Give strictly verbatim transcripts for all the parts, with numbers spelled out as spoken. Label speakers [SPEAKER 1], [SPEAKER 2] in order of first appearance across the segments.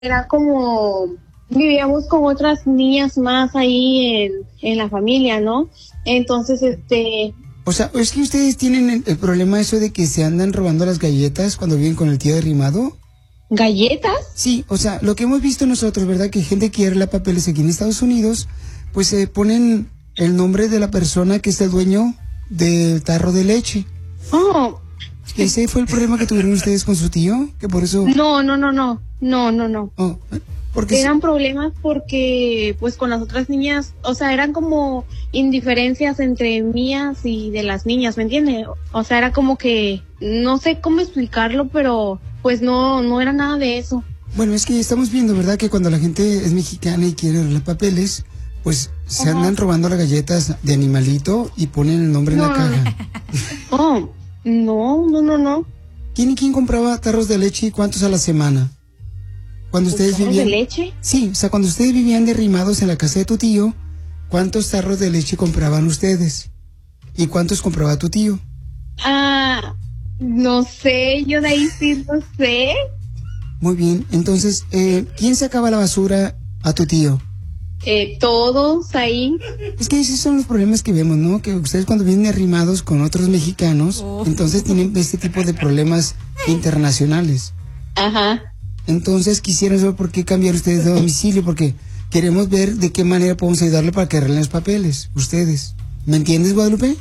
[SPEAKER 1] era como, vivíamos con otras niñas más ahí en, en la familia, ¿no? Entonces, este...
[SPEAKER 2] O sea, ¿es que ustedes tienen el, el problema eso de que se andan robando las galletas cuando viven con el tío derrimado?
[SPEAKER 1] ¿Galletas?
[SPEAKER 2] Sí, o sea, lo que hemos visto nosotros, ¿verdad? Que gente que arregla papeles aquí en Estados Unidos, pues se eh, ponen el nombre de la persona que es el dueño del tarro de leche.
[SPEAKER 1] Oh.
[SPEAKER 2] ¿Ese fue el problema que tuvieron ustedes con su tío? Que por eso...
[SPEAKER 1] No, no, no, no, no, no, no.
[SPEAKER 2] Oh, porque
[SPEAKER 1] eran si... problemas porque, pues, con las otras niñas, o sea, eran como indiferencias entre mías y de las niñas, ¿me entiendes? O sea, era como que, no sé cómo explicarlo, pero, pues, no, no era nada de eso.
[SPEAKER 2] Bueno, es que estamos viendo, ¿verdad? Que cuando la gente es mexicana y quiere arreglar papeles, pues, se uh-huh. andan robando las galletas de animalito y ponen el nombre no, en la caja.
[SPEAKER 1] Oh, no, no, no, no.
[SPEAKER 2] ¿Quién y quién compraba tarros de leche y cuántos a la semana? Cuando ustedes vivían...
[SPEAKER 1] ¿De leche?
[SPEAKER 2] Sí, o sea, cuando ustedes vivían derrimados en la casa de tu tío, ¿cuántos tarros de leche compraban ustedes? ¿Y cuántos compraba tu tío?
[SPEAKER 1] Ah, no sé, yo de ahí sí no sé.
[SPEAKER 2] Muy bien, entonces, eh, ¿quién sacaba la basura a tu tío?
[SPEAKER 1] Eh, todos ahí.
[SPEAKER 2] Es que esos son los problemas que vemos, ¿no? Que ustedes cuando vienen arrimados con otros mexicanos, oh. entonces tienen este tipo de problemas internacionales.
[SPEAKER 1] Ajá.
[SPEAKER 2] Entonces quisiera saber por qué cambiar ustedes de domicilio, porque queremos ver de qué manera podemos ayudarle para que arreglen los papeles, ustedes. ¿Me entiendes, Guadalupe?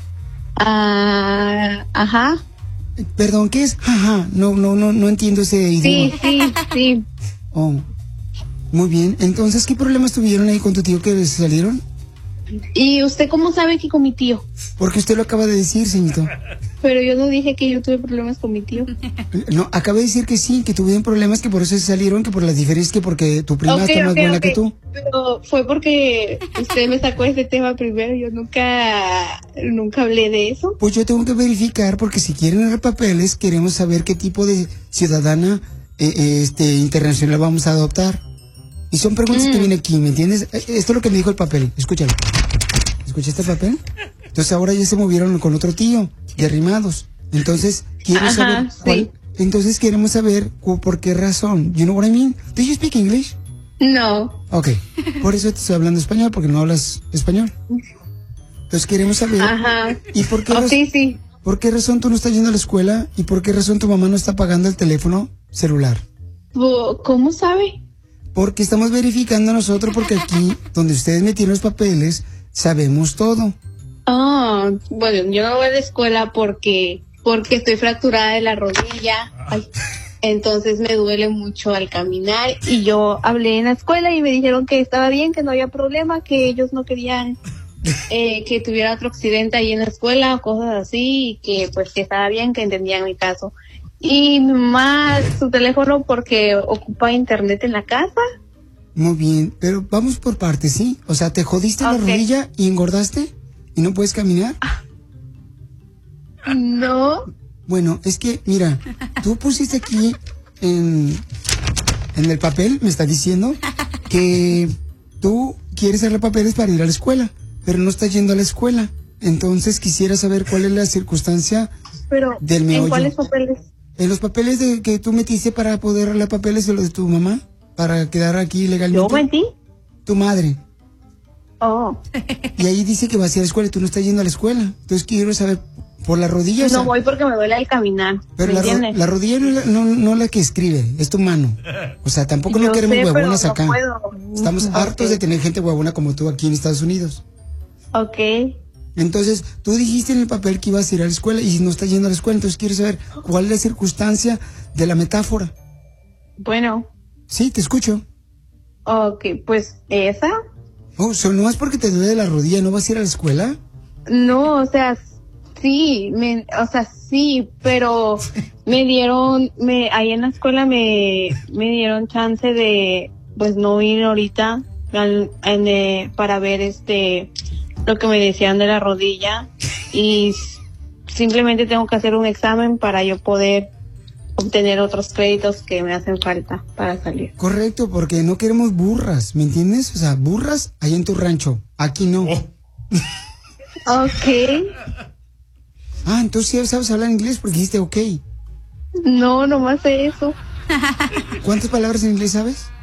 [SPEAKER 1] Ah, ajá.
[SPEAKER 2] Perdón, ¿qué es? Ajá, no, no, no, no entiendo ese idioma.
[SPEAKER 1] Sí, sí, sí.
[SPEAKER 2] Oh, muy bien. Entonces, ¿qué problemas tuvieron ahí con tu tío que les salieron?
[SPEAKER 1] ¿Y usted cómo sabe que con mi tío?
[SPEAKER 2] Porque usted lo acaba de decir, señorito.
[SPEAKER 1] Pero yo no dije que yo tuve problemas con mi tío.
[SPEAKER 2] No, acaba de decir que sí, que tuvieron problemas, que por eso se salieron, que por las diferencias, que porque tu prima
[SPEAKER 1] okay,
[SPEAKER 2] está más
[SPEAKER 1] okay,
[SPEAKER 2] buena
[SPEAKER 1] okay.
[SPEAKER 2] que tú.
[SPEAKER 1] Pero fue porque usted me sacó ese tema primero, yo nunca, nunca hablé de eso.
[SPEAKER 2] Pues yo tengo que verificar, porque si quieren arreglar papeles, queremos saber qué tipo de ciudadana eh, eh, este internacional vamos a adoptar. Y son preguntas mm. que vienen aquí, ¿me entiendes? Esto es lo que me dijo el papel, escúchalo. ¿Escuchaste el papel? Entonces ahora ya se movieron con otro tío, derrimados. Entonces, quiero
[SPEAKER 1] Ajá,
[SPEAKER 2] saber cuál,
[SPEAKER 1] sí.
[SPEAKER 2] Entonces queremos saber por qué razón. You know what I mean? Do you speak English?
[SPEAKER 1] No.
[SPEAKER 2] Okay. Por eso te estoy hablando español, porque no hablas español. Entonces queremos saber.
[SPEAKER 1] Ajá.
[SPEAKER 2] ¿Y por qué,
[SPEAKER 1] oh,
[SPEAKER 2] raz-
[SPEAKER 1] sí, sí.
[SPEAKER 2] por qué razón tú no estás yendo a la escuela? ¿Y por qué razón tu mamá no está pagando el teléfono celular?
[SPEAKER 1] ¿Cómo sabe?
[SPEAKER 2] Porque estamos verificando nosotros, porque aquí, donde ustedes metieron los papeles, sabemos todo.
[SPEAKER 1] Ah, oh, bueno, yo no voy a la escuela porque porque estoy fracturada de la rodilla. Ay, entonces me duele mucho al caminar y yo hablé en la escuela y me dijeron que estaba bien, que no había problema, que ellos no querían eh, que tuviera otro accidente ahí en la escuela o cosas así, y que pues que estaba bien, que entendían mi caso. Y más su teléfono porque ocupa internet en la casa.
[SPEAKER 2] Muy bien, pero vamos por partes, ¿sí? O sea, ¿te jodiste okay. la rodilla y engordaste? ¿Y no puedes caminar?
[SPEAKER 1] No.
[SPEAKER 2] Bueno, es que, mira, tú pusiste aquí en, en el papel, me estás diciendo, que tú quieres hacer papeles para ir a la escuela, pero no estás yendo a la escuela. Entonces quisiera saber cuál es la circunstancia
[SPEAKER 1] pero,
[SPEAKER 2] del meollo.
[SPEAKER 1] ¿en cuáles papeles?
[SPEAKER 2] En los papeles de, que tú metiste para poder arreglar papeles de los de tu mamá, para quedar aquí legalmente.
[SPEAKER 1] ¿Yo metí?
[SPEAKER 2] Tu madre.
[SPEAKER 1] Oh.
[SPEAKER 2] Y ahí dice que vas a ir a la escuela y tú no estás yendo a la escuela. Entonces quiero saber, por la rodilla.
[SPEAKER 1] No
[SPEAKER 2] o sea,
[SPEAKER 1] voy porque me duele al caminar.
[SPEAKER 2] Pero la, ro- la rodilla no es la, no, no la que escribe, es tu mano. O sea, tampoco
[SPEAKER 1] Yo
[SPEAKER 2] no queremos
[SPEAKER 1] sé,
[SPEAKER 2] huevonas
[SPEAKER 1] no
[SPEAKER 2] acá.
[SPEAKER 1] puedo.
[SPEAKER 2] Estamos
[SPEAKER 1] okay.
[SPEAKER 2] hartos de tener gente huevona como tú aquí en Estados Unidos.
[SPEAKER 1] Ok.
[SPEAKER 2] Entonces, tú dijiste en el papel que ibas a ir a la escuela y no estás yendo a la escuela, entonces quiero saber cuál es la circunstancia de la metáfora.
[SPEAKER 1] Bueno.
[SPEAKER 2] Sí, te escucho.
[SPEAKER 1] Ok, pues esa.
[SPEAKER 2] Oh, so, ¿no es porque te duele la rodilla, no vas a ir a la escuela?
[SPEAKER 1] No, o sea, sí, me, o sea, sí, pero me dieron, me, ahí en la escuela me, me dieron chance de, pues no ir ahorita al, en, eh, para ver este, lo que me decían de la rodilla y simplemente tengo que hacer un examen para yo poder obtener otros créditos que me hacen falta para salir.
[SPEAKER 2] Correcto, porque no queremos burras, ¿me entiendes? O sea, burras ahí en tu rancho, aquí no.
[SPEAKER 1] Ok.
[SPEAKER 2] Ah, entonces sí sabes hablar inglés porque dijiste ok.
[SPEAKER 1] No, nomás sé eso.
[SPEAKER 2] ¿Cuántas palabras en inglés sabes?